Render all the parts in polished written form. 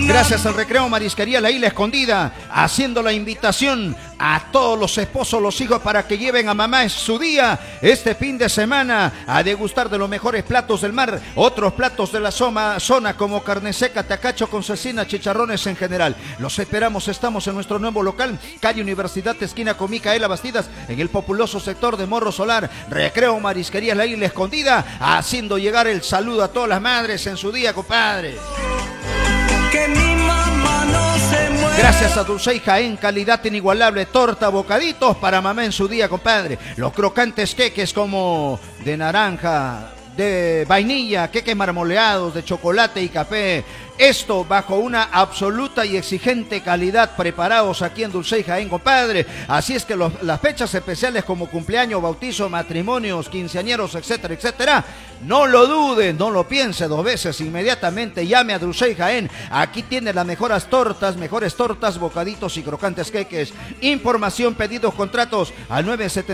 Gracias al Recreo Marisquería La Isla Escondida, haciendo la invitación a todos los esposos, los hijos, para que lleven a mamá en su día este fin de semana a degustar de los mejores platos del mar, otros platos de la zona como carne seca, tacacho con cecina, chicharrones en general. Los esperamos, estamos en nuestro nuevo local, calle Universidad, esquina con Micaela Bastidas, en el populoso sector de Morro Solar. Recreo Marisquería La Isla Escondida, haciendo llegar el saludo a todas las madres en su día, compadre. Que mi mamá no se muera. Gracias a Dulcey Jaén, calidad inigualable, torta, bocaditos para mamá en su día, compadre. Los crocantes queques como de naranja, de vainilla, queques marmoleados, de chocolate y café. Esto bajo una absoluta y exigente calidad, preparados aquí en Dulcey Jaén, compadre. Así es que las fechas especiales como cumpleaños, bautizo, matrimonios, quinceañeros, etcétera, etcétera, no lo dude, no lo piense dos veces, inmediatamente llame a Dulcey Jaén. Aquí tiene las mejores tortas, bocaditos y crocantes queques. Información, pedidos, contratos al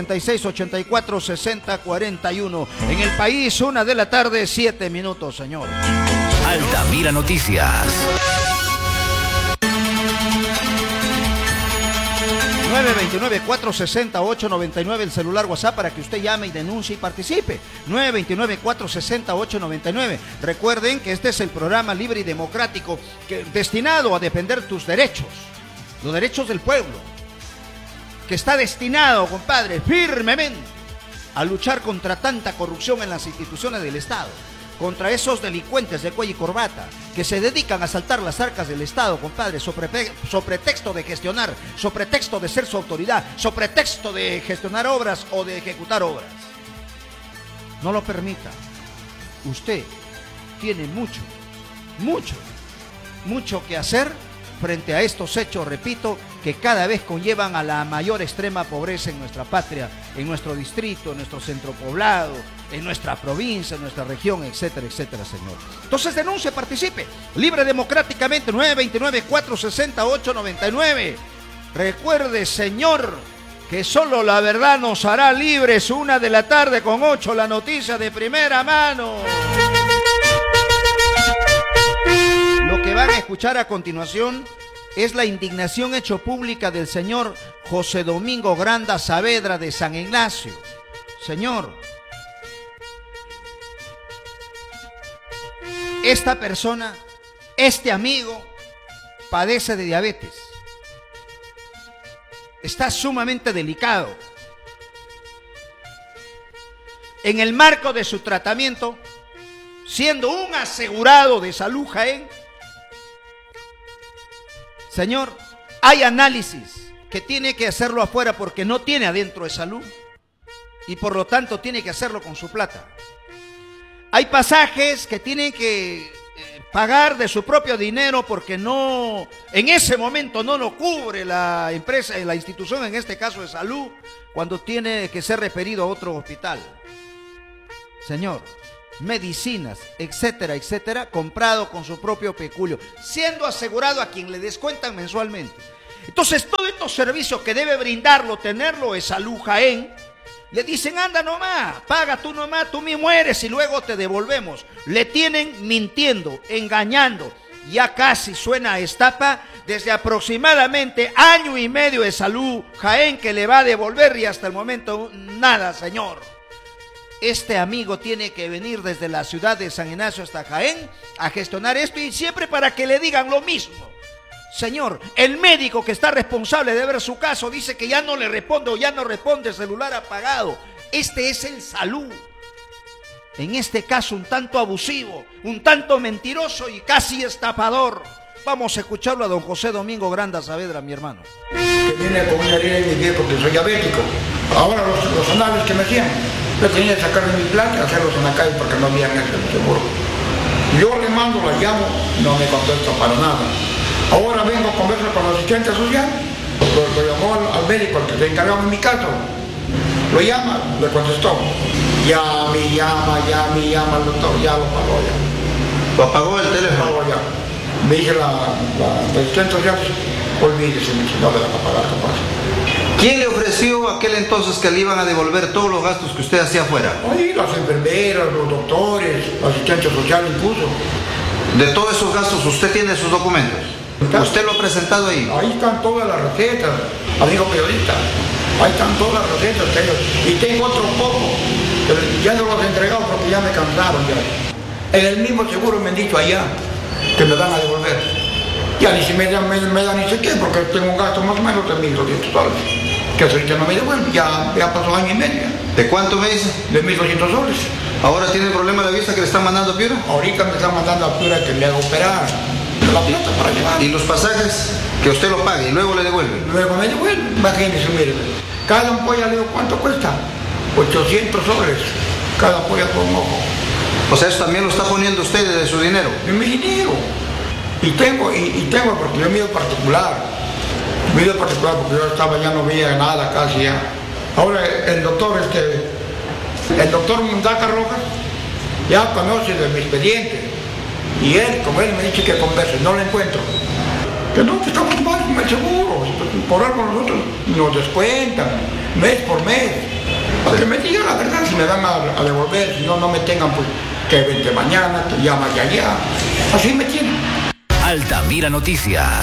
976-84-60-41. En el país, 1 de la tarde, 7 minutos, señor. Altamira Noticias. 929-460-899, el celular WhatsApp para que usted llame y denuncie y participe. 929-460-899. Recuerden que este es el programa libre y democrático destinado a defender tus derechos, los derechos del pueblo, que está destinado, compadre, firmemente a luchar contra tanta corrupción en las instituciones del Estado, contra esos delincuentes de cuello y corbata que se dedican a asaltar las arcas del Estado, compadre, sobre pretexto de gestionar, sobre pretexto de ser su autoridad, sobre pretexto de gestionar obras o de ejecutar obras. No lo permita. Usted tiene mucho que hacer frente a estos hechos, repito, que cada vez conllevan a la mayor extrema pobreza en nuestra patria, en nuestro distrito, en nuestro centro poblado, en nuestra provincia, en nuestra región, etcétera, etcétera, señor. Entonces denuncie, participe, libre democráticamente, 929-460-899. Recuerde, señor, que solo la verdad nos hará libres. 1 de la tarde con 8, la noticia de primera mano. Lo que van a escuchar a continuación es la indignación hecho pública del señor José Domingo Granda Saavedra de San Ignacio. Señor, esta persona, este amigo, padece de diabetes. Está sumamente delicado. En el marco de su tratamiento, siendo un asegurado de Salud Jaén, señor, hay análisis que tiene que hacerlo afuera porque no tiene adentro de salud y por lo tanto tiene que hacerlo con su plata. Hay pasajes que tienen que pagar de su propio dinero porque no, en ese momento no lo cubre la empresa, la institución, en este caso de salud, cuando tiene que ser referido a otro hospital. Señor, medicinas, etcétera, etcétera, comprado con su propio peculio, siendo asegurado a quien le descuentan mensualmente. Entonces, todos estos servicios que debe brindarlo, tenerlo es Salud Jaén, le dicen, anda nomás, paga tú nomás, tú me mueres y luego te devolvemos. Le tienen mintiendo, engañando. Ya casi suena a estafa desde aproximadamente 1 año y medio de Salud Jaén que le va a devolver y hasta el momento nada, señor. Este amigo tiene que venir desde la ciudad de San Ignacio hasta Jaén a gestionar esto y siempre para que le digan lo mismo. Señor, el médico que está responsable de ver su caso dice que ya no le responde o ya no responde, el celular apagado. Este es el Salud. En este caso un tanto abusivo, un tanto mentiroso y casi estafador. Vamos a escucharlo a don José Domingo Granda Saavedra, mi hermano. Que viene con una herida en mi pie porque soy diabético. Ahora los análisis que me hacían, yo tenía que sacar de mi plan y hacerlos en la calle porque no había en el seguro. Yo le mando, la llamo, no me contesta para nada. Ahora vengo a conversar con el asistente social, lo llamó al médico, al que se encargaba en mi caso. Lo llama, le contestó. Ya me llama el doctor, ya lo pagó ya. ¿Lo apagó el teléfono? Lo pagó ya. Me dije la asistente social, olvídese, no le van a pagar, capaz. ¿Quién le ofreció aquel entonces que le iban a devolver todos los gastos que usted hacía afuera? Ay, las enfermeras, los doctores, la asistente social incluso. De todos esos gastos, ¿usted tiene sus documentos? ¿Usted lo ha presentado ahí? Ahí están todas las recetas, amigo periodista. Ahí están todas las recetas que ellos. Y tengo otro poco, que ya no los he entregado porque ya me cansaron ya. En el mismo seguro me han dicho allá que me van a devolver. Ya ni si me dan ni sé qué, porque tengo un gasto más o menos de 1.200 soles. Que ahorita no me devuelven, ya pasó año y medio. ¿De cuánto me dice? De 1.200 soles. ¿Ahora tiene el problema de la vista que le están mandando a Piura? Ahorita me están mandando a Piura que me haga operar. La plata para llevar. ¿Y los pasajes? Que usted lo pague y luego le devuelven. Luego me devuelven, imagínense, mire. Cada ampolla, le digo, ¿cuánto cuesta? 800 soles. Cada ampolla por un ojo. O sea, eso también lo está poniendo usted de su dinero. De mi dinero. Y tengo, porque yo mido particular. Mido particular porque yo estaba, ya no veía nada casi ya. Ahora el doctor Mundaca Rojas, ya conoce de mi expediente. Y él, como él me dice que converse, no lo encuentro. Que no, que estamos mal con el seguro. Por algo nosotros nos descuentan, mes por mes. Para que me digan la verdad si me van a devolver, si no, no me tengan pues que vente mañana, que llama allá. Así me tienen. Altamira Noticias.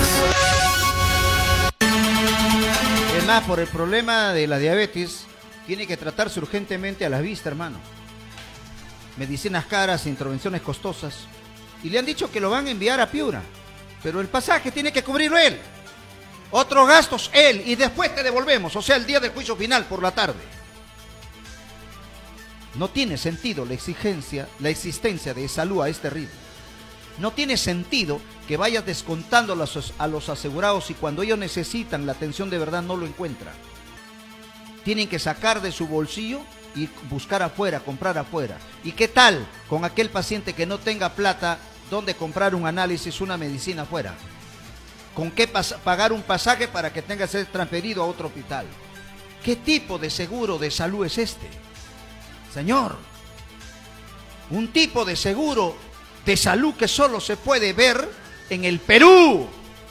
Es más, por el problema de la diabetes, tiene que tratarse urgentemente a la vista, hermano. Medicinas caras, intervenciones costosas. Y le han dicho que lo van a enviar a Piura. Pero el pasaje tiene que cubrirlo él. Otros gastos él. Y después te devolvemos. O sea, el día del juicio final por la tarde. No tiene sentido la existencia de salud a este ritmo. No tiene sentido que vayas descontando a los asegurados y cuando ellos necesitan la atención de verdad no lo encuentran. Tienen que sacar de su bolsillo y buscar afuera, comprar afuera. ¿Y qué tal con aquel paciente que no tenga plata donde comprar un análisis, una medicina afuera? ¿Con qué pagar un pasaje para que tenga que ser transferido a otro hospital? ¿Qué tipo de seguro de salud es este? Señor, un tipo de seguro de salud que solo se puede ver en el Perú.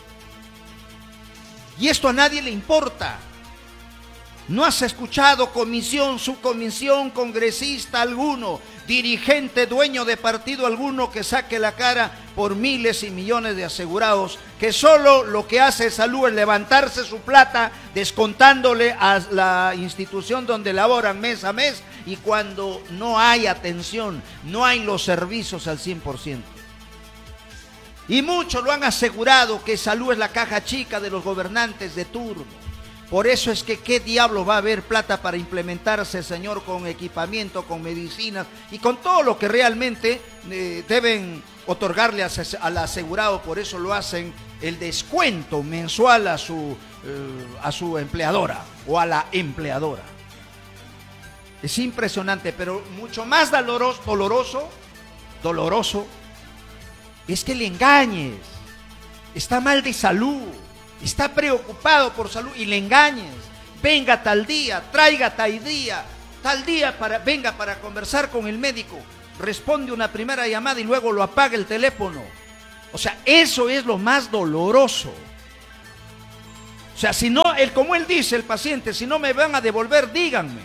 Y esto a nadie le importa. ¿No has escuchado comisión, subcomisión, congresista alguno, dirigente, dueño de partido alguno que saque la cara por miles y millones de asegurados, que solo lo que hace Salud es levantarse su plata descontándole a la institución donde laboran mes a mes y cuando no hay atención, no hay los servicios al 100%? Y muchos lo han asegurado que Salud es la caja chica de los gobernantes de turno. Por eso es que qué diablo va a haber plata para implementarse, señor, con equipamiento, con medicinas y con todo lo que realmente deben otorgarle al asegurado. Por eso lo hacen el descuento mensual a su empleadora o a la empleadora. Es impresionante, pero mucho más doloroso es que le engañes. Está mal de salud. Está preocupado por salud y le engañes. Venga tal día, traiga tal día venga para conversar con el médico. Responde una primera llamada y luego lo apaga el teléfono. O sea, eso es lo más doloroso. O sea, si no, como él dice, el paciente, si no me van a devolver, díganme.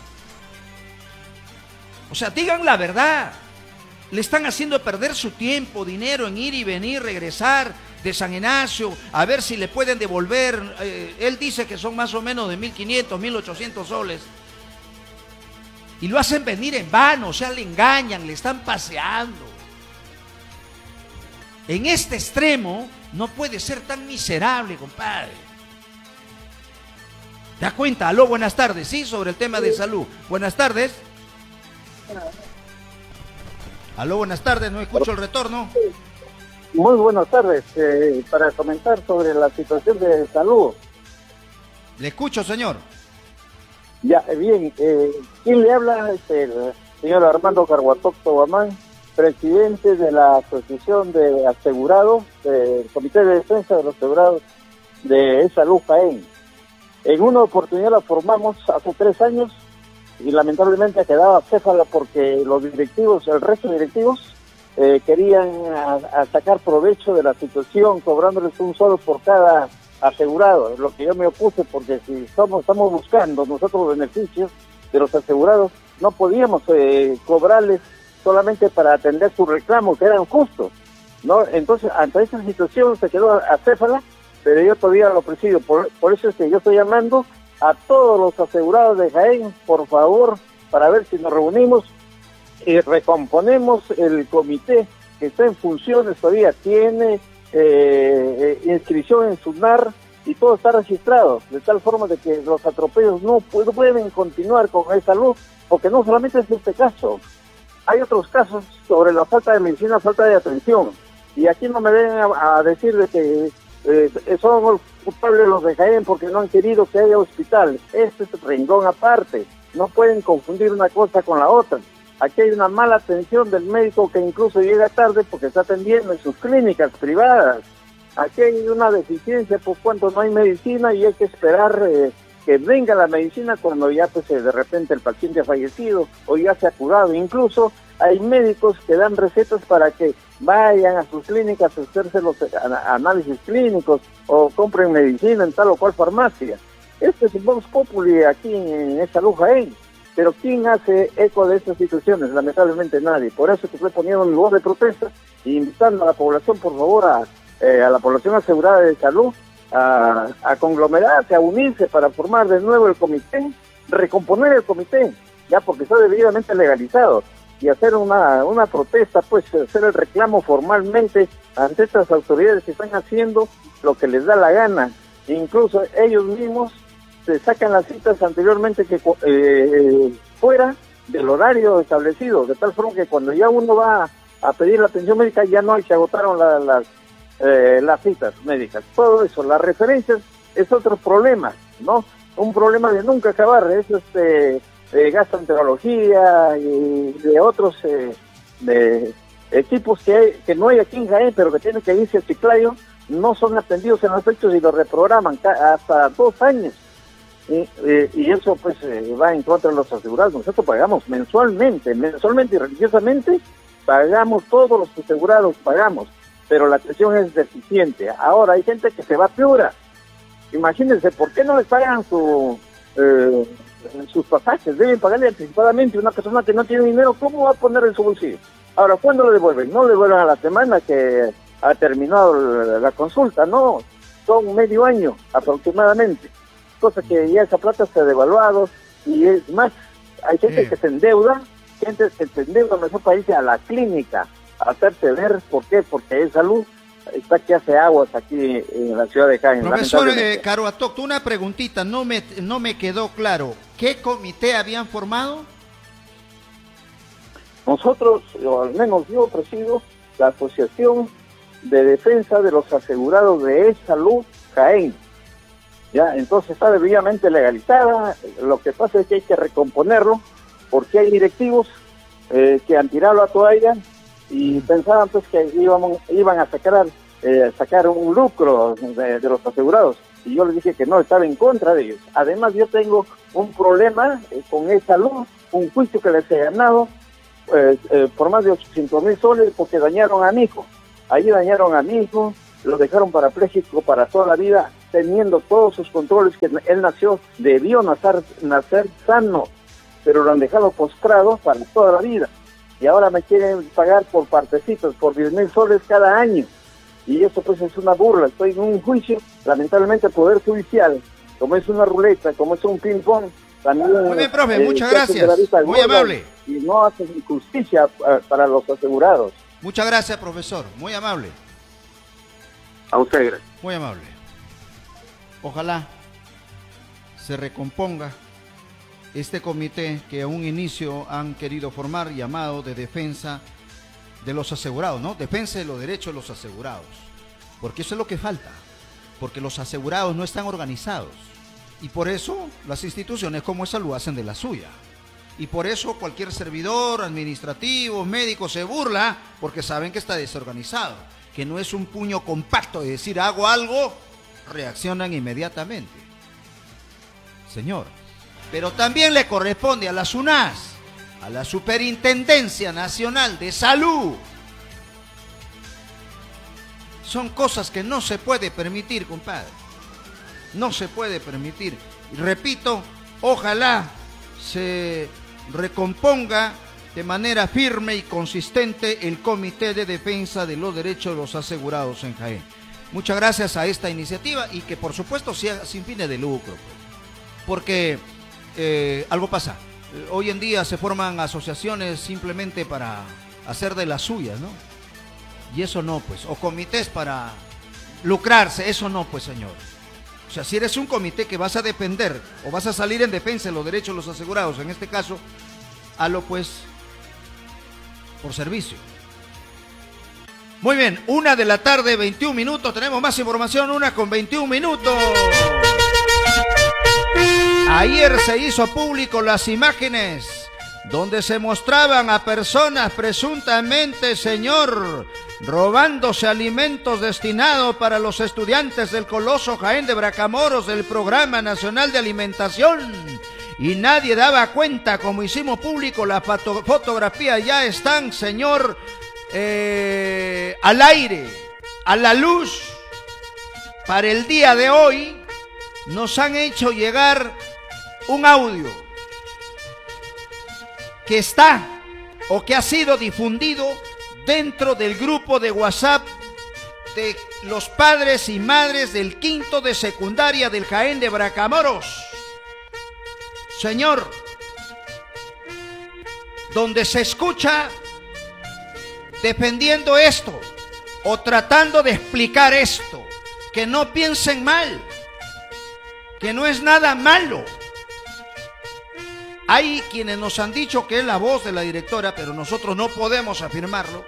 O sea, digan la verdad. Le están haciendo perder su tiempo, dinero en ir y venir, regresar de San Ignacio, a ver si le pueden devolver. Él dice que son más o menos de 1.500, 1.800 soles. Y lo hacen venir en vano, o sea, le engañan, le están paseando. En este extremo no puede ser tan miserable, compadre. ¿Te das cuenta? Aló, buenas tardes, sí, sobre el tema de salud. Buenas tardes. Aló, buenas tardes, no escucho el retorno. Muy buenas tardes, para comentar sobre la situación de salud. Le escucho, señor. Ya, bien, ¿quién le habla? El señor Armando Carguatoc Tobamán, presidente de la Asociación de Asegurados, del Comité de Defensa de los Asegurados de Salud Jaén. En una oportunidad la formamos hace 3 años y lamentablemente quedaba céfala porque los directivos, el resto de directivos, querían sacar provecho de la situación, cobrándoles un solo por cada asegurado, lo que yo me opuse, porque si estamos buscando nosotros los beneficios de los asegurados, no podíamos cobrarles solamente para atender sus reclamos, que eran justos. ¿no? Entonces, ante esa situación se quedó acéfala, pero yo todavía lo presido. Por eso es que yo estoy llamando a todos los asegurados de Jaén, por favor, para ver si nos reunimos y recomponemos el comité que está en funciones todavía, tiene inscripción en SUNAR y todo está registrado, de tal forma de que los atropellos no pueden continuar con esa luz, porque no solamente es este caso, hay otros casos sobre la falta de medicina, falta de atención, y aquí no me vengan a decir de que son los culpables los de Jaén porque no han querido que haya hospital. Este es rincón aparte, no pueden confundir una cosa con la otra. Aquí hay una mala atención del médico que incluso llega tarde porque está atendiendo en sus clínicas privadas. Aquí hay una deficiencia por cuanto no hay medicina y hay que esperar que venga la medicina cuando ya pues de repente el paciente ha fallecido o ya se ha curado. Incluso hay médicos que dan recetas para que vayan a sus clínicas a hacerse los análisis clínicos o compren medicina en tal o cual farmacia. Este es un vox populi aquí en esa luz Jaén. Pero ¿quién hace eco de estas situaciones? Lamentablemente nadie. Por eso que estoy poniendo mi voz de protesta e invitando a la población, por favor, a la población asegurada de salud, a conglomerarse, a unirse para formar de nuevo el comité, recomponer el comité, ya porque está debidamente legalizado, y hacer una protesta, pues hacer el reclamo formalmente ante estas autoridades que están haciendo lo que les da la gana. Incluso ellos mismos se sacan las citas anteriormente que fuera del horario establecido, de tal forma que cuando ya uno va a pedir la atención médica ya no hay, se agotaron las citas médicas. Todo eso, las referencias es otro problema, ¿no? Un problema de nunca acabar, es gastroenterología y de otros de equipos que no hay aquí en Jaén, pero que tienen que irse a Chiclayo, no son atendidos en los fechos y los reprograman hasta 2 años. Y eso pues va en contra de los asegurados. Nosotros pagamos mensualmente y religiosamente, pagamos, todos los asegurados pagamos, pero la atención es deficiente. Ahora hay gente que se va a Piura. Imagínense, ¿por qué no les pagan sus pasajes? Deben pagarle anticipadamente. Una persona que no tiene dinero, ¿cómo va a poner en su bolsillo? Ahora, ¿cuándo le devuelven? No le devuelven a la semana que ha terminado la consulta, no, son medio año aproximadamente, cosa que ya esa plata se ha devaluado, y es más, hay gente que se endeuda, mejor para irse a la clínica a hacerse ver. ¿Por qué? Porque esa luz está que hace aguas aquí en la ciudad de Jaén. Profesor Carhuatocto, una preguntita, no me quedó claro, ¿qué comité habían formado? Nosotros, o al menos yo presido la Asociación de Defensa de los Asegurados de Salud Jaén. Ya, entonces está debidamente legalizada. Lo que pasa es que hay que recomponerlo porque hay directivos que han tirado la toalla y pensaban pues que iban a sacar un lucro de los asegurados, y yo les dije que no, estaba en contra de ellos. Además yo tengo un problema con E-Salud, un juicio que les he ganado por más de 800,000 soles porque dañaron a mi hijo. Ahí dañaron a mi hijo, lo dejaron parapléjico para toda la vida, teniendo todos sus controles, que él debió nacer sano, pero lo han dejado postrado para toda la vida. Y ahora me quieren pagar por partecitos, por 10,000 soles cada año. Y eso pues es una burla. Estoy en un juicio, lamentablemente el Poder Judicial, como es una ruleta, como es un ping-pong, también... Muy bien, profe, muchas gracias, muy amable. Y no hacen justicia para los asegurados. Muchas gracias, profesor, muy amable. A usted, gracias. Muy amable. Ojalá se recomponga este comité que a un inicio han querido formar, llamado de defensa de los asegurados, ¿no? Defensa de los derechos de los asegurados. Porque eso es lo que falta. Porque los asegurados no están organizados. Y por eso las instituciones como Salud hacen de la suya. Y por eso cualquier servidor administrativo, médico, se burla porque saben que está desorganizado. Que no es un puño compacto de decir hago algo, reaccionan inmediatamente. Señor, pero también le corresponde a la SUNAS, a la Superintendencia Nacional de Salud. Son cosas que no se puede permitir, compadre. No se puede permitir. Y repito, ojalá se recomponga de manera firme y consistente el Comité de Defensa de los Derechos de los Asegurados en Jaén. Muchas gracias a esta iniciativa y que por supuesto sea sin fines de lucro, porque algo pasa. Hoy en día se forman asociaciones simplemente para hacer de las suyas, ¿no? Y eso no, pues, o comités para lucrarse, eso no, pues, señor. O sea, si eres un comité que vas a defender o vas a salir en defensa de los derechos de los asegurados, en este caso, hazlo pues por servicio. Muy bien, 1:21 p.m, tenemos más información, 1:21 p.m. Ayer se hizo público las imágenes donde se mostraban a personas presuntamente, señor, robándose alimentos destinados para los estudiantes del Coloso Jaén de Bracamoros del Programa Nacional de Alimentación. Y nadie daba cuenta, como hicimos público, las fotografías ya están, señor, al aire, a la luz. Para el día de hoy nos han hecho llegar un audio que está o que ha sido difundido dentro del grupo de WhatsApp de los padres y madres del quinto de secundaria del Jaén de Bracamoros. Señor, donde se escucha defendiendo esto o tratando de explicar esto, que no piensen mal, que no es nada malo. Hay quienes nos han dicho que es la voz de la directora, pero nosotros no podemos afirmarlo.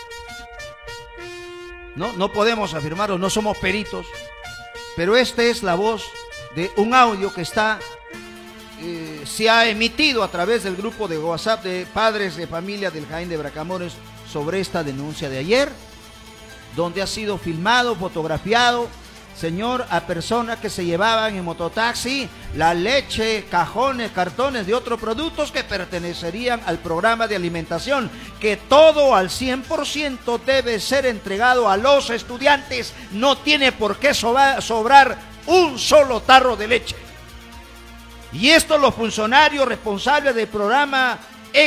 No podemos afirmarlo, no somos peritos. Pero esta es la voz de un audio que se ha emitido a través del grupo de WhatsApp de padres de familia del Jaén de Bracamoros sobre esta denuncia de ayer, donde ha sido filmado, fotografiado, señor, a personas que se llevaban en mototaxi la leche, cajones, cartones de otros productos que pertenecerían al programa de alimentación, que todo al 100% debe ser entregado a los estudiantes. No tiene por qué sobrar un solo tarro de leche. Y esto los funcionarios responsables del programa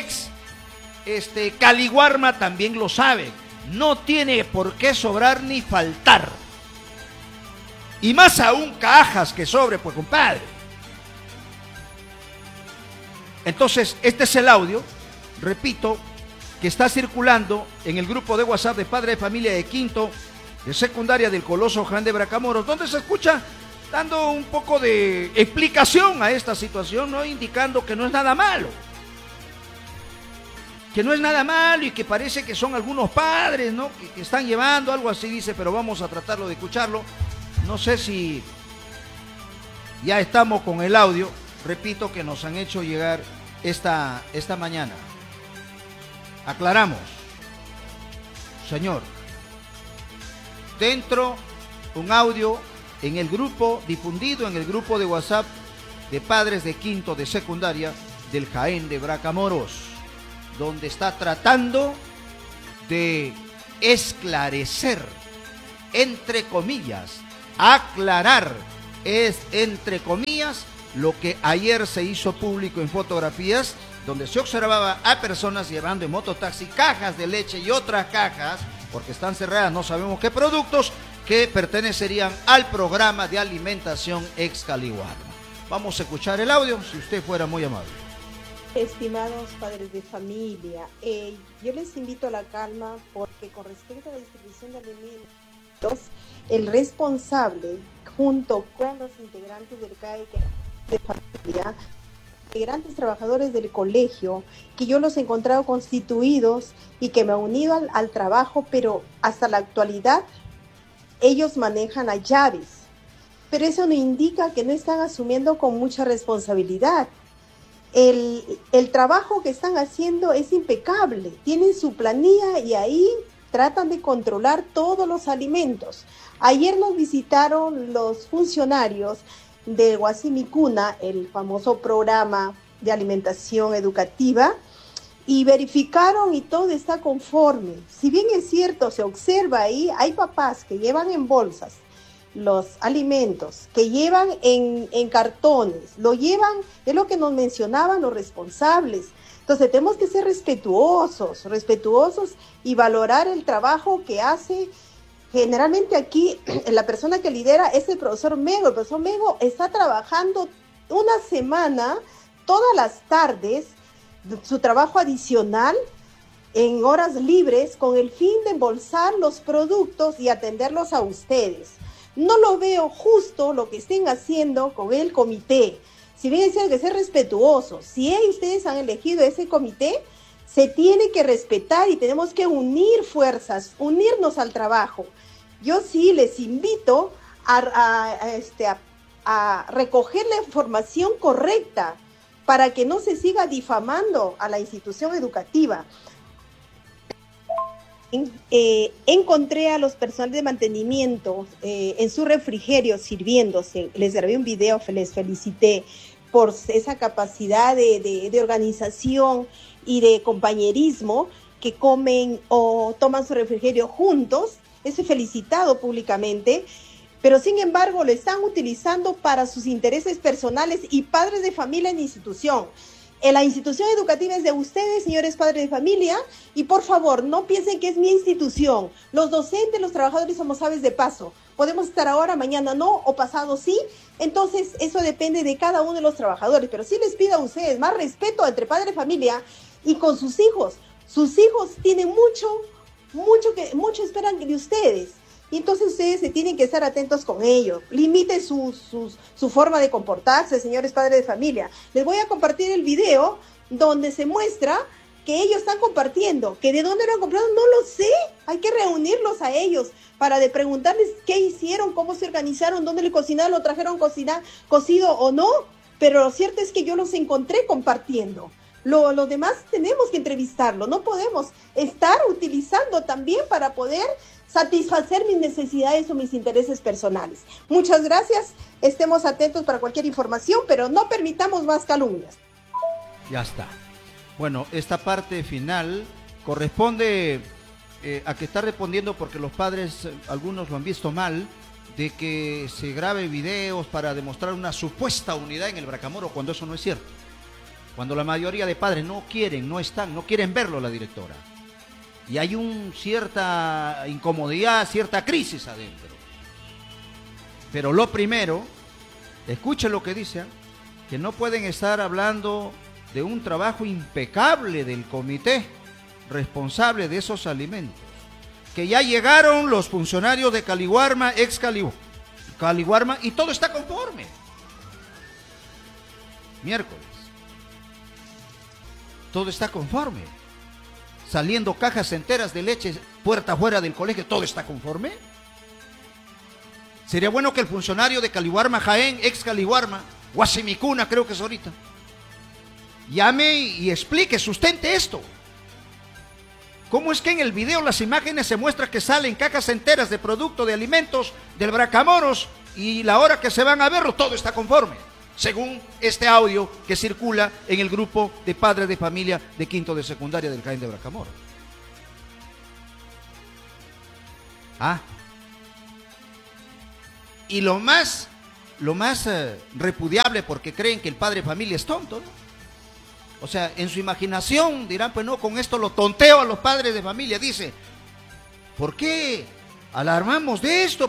Caliguarma también lo saben. No tiene por qué sobrar ni faltar. Y más aún cajas que sobre, pues compadre. Entonces, este es el audio, repito, que está circulando en el grupo de WhatsApp de padres de familia de quinto de secundaria del Coloso Jaén de Bracamoros, donde se escucha dando un poco de explicación a esta situación, ¿no? Indicando que no es nada malo. Que no es nada malo y que parece que son algunos padres, ¿no? Que están llevando algo así, dice, pero vamos a tratarlo de escucharlo. No sé si ya estamos con el audio, repito, que nos han hecho llegar esta mañana. Aclaramos, señor, dentro un audio en el grupo, difundido en el grupo de WhatsApp de padres de quinto de secundaria del Jaén de Bracamoros, donde está tratando de esclarecer, entre comillas, aclarar, es entre comillas, lo que ayer se hizo público en fotografías, donde se observaba a personas llevando en mototaxi cajas de leche y otras cajas, porque están cerradas, no sabemos qué productos, que pertenecerían al programa de alimentación Caliguarma. Vamos a escuchar el audio, si usted fuera muy amable. Estimados padres de familia, yo les invito a la calma, porque con respecto a la distribución de alimentos, el responsable, junto con los integrantes del CAE de familia, integrantes trabajadores del colegio, que yo los he encontrado constituidos y que me han unido al trabajo, pero hasta la actualidad ellos manejan a llaves. Pero eso no indica que no están asumiendo con mucha responsabilidad. El trabajo que están haciendo es impecable, tienen su planilla y ahí tratan de controlar todos los alimentos. Ayer nos visitaron los funcionarios de Guasimicuna, el famoso programa de alimentación educativa, y verificaron y todo está conforme. Si bien es cierto, se observa ahí, hay papás que llevan en bolsas los alimentos que llevan en cartones, lo llevan, es lo que nos mencionaban los responsables. Entonces tenemos que ser respetuosos y valorar el trabajo que hace. Generalmente aquí la persona que lidera es el profesor Mego. El profesor Mego está trabajando una semana, todas las tardes, su trabajo adicional en horas libres con el fin de embolsar los productos y atenderlos a ustedes. No lo veo justo lo que estén haciendo con el comité. Si bien es cierto que ser respetuosos, si ustedes han elegido ese comité, se tiene que respetar y tenemos que unir fuerzas, unirnos al trabajo. Yo sí les invito a recoger la información correcta para que no se siga difamando a la institución educativa. Encontré a los personal de mantenimiento en su refrigerio sirviéndose. Les grabé un video, les felicité por esa capacidad de organización y de compañerismo, que comen o toman su refrigerio juntos. Eso es felicitado públicamente, pero sin embargo lo están utilizando para sus intereses personales y padres de familia en la institución. La institución educativa es de ustedes, señores padres de familia, y por favor, no piensen que es mi institución. Los docentes, los trabajadores somos aves de paso. Podemos estar ahora, mañana no, o pasado sí. Entonces, eso depende de cada uno de los trabajadores. Pero sí les pido a ustedes más respeto entre padres de familia y con sus hijos. Sus hijos tienen mucho esperan de ustedes. Y entonces ustedes se tienen que estar atentos con ellos. Limiten su forma de comportarse, señores padres de familia. Les voy a compartir el video donde se muestra que ellos están compartiendo. Que de dónde lo han comprado, no lo sé. Hay que reunirlos a ellos para preguntarles qué hicieron, cómo se organizaron, dónde le cocinaron, lo trajeron cocido o no. Pero lo cierto es que yo los encontré compartiendo. Los demás tenemos que entrevistarlo. No podemos estar utilizando también para poder satisfacer mis necesidades o mis intereses personales. Muchas gracias. Estemos atentos para cualquier información, pero no permitamos más calumnias. Ya está. Bueno, esta parte final corresponde a que está respondiendo porque los padres, algunos lo han visto mal, de que se grabe videos para demostrar una supuesta unidad en el Bracamoro, cuando eso no es cierto. Cuando la mayoría de padres no quieren verlo la directora. Y hay cierta incomodidad, cierta crisis adentro. Pero lo primero, escuchen lo que dice, que no pueden estar hablando de un trabajo impecable del comité responsable de esos alimentos. Que ya llegaron los funcionarios de Caliwarma, ex Caliwarma, y todo está conforme. Miércoles. Todo está conforme. Saliendo cajas enteras de leche puerta afuera del colegio, ¿todo está conforme? Sería bueno que el funcionario de Caliwarma Jaén, ex Caliwarma, Guasimicuna creo que es ahorita, llame y explique, sustente esto. ¿Cómo es que en el video las imágenes se muestra que salen cajas enteras de producto de alimentos del Bracamoros y la hora que se van a verlo todo está conforme? Según este audio que circula en el grupo de padres de familia de quinto de secundaria del Jaén de Bracamoros. Y lo más repudiable, porque creen que el padre de familia es tonto, ¿no? O sea, en su imaginación dirán, pues no, con esto lo tonteo a los padres de familia. Dice, ¿por qué alarmamos de esto?